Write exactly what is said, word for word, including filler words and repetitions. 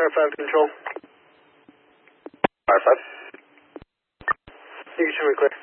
Tower five control. Tower five. You can show me clear.